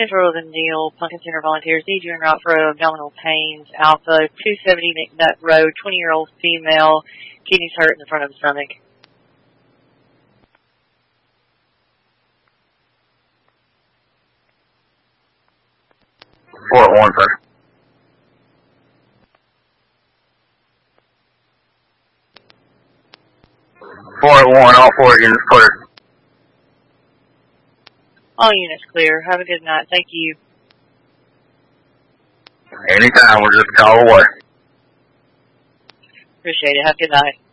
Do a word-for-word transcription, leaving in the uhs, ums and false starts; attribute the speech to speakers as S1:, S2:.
S1: Central of Neal, Pumpkin Center volunteers need you en route for abdominal pains. Alpha, two seventy McNutt Road, twenty-year-old female, kidneys hurt in the front of the stomach.
S2: Fort one, sir. Fort one, all four units clear.
S1: All units clear. Have a good night. Thank you.
S2: Anytime, we're just a call away.
S1: Appreciate it. Have a good night.